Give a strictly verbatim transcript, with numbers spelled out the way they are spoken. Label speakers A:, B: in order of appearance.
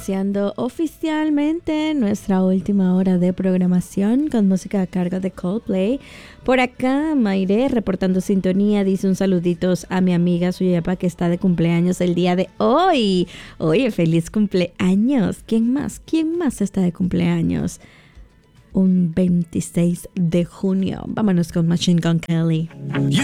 A: iniciando oficialmente nuestra última hora de programación con música a cargo de Coldplay. Por acá, Mayre, reportando sintonía, dice un saluditos a mi amiga Suyapa que está de cumpleaños el día de hoy. Oye, feliz cumpleaños. ¿Quién más? ¿Quién más está de cumpleaños? Un veintiséis de junio. Vámonos con Machine Gun Kelly.